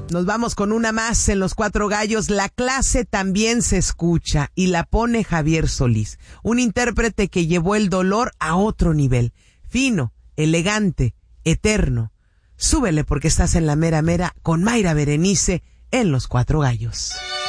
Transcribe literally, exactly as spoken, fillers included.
Nos vamos con una más en Los Cuatro Gallos. La clase también se escucha y la pone Javier Solís, un intérprete que llevó el dolor a otro nivel. Fino, elegante, eterno. Súbele porque estás en la mera mera con Mayra Berenice en Los Cuatro Gallos.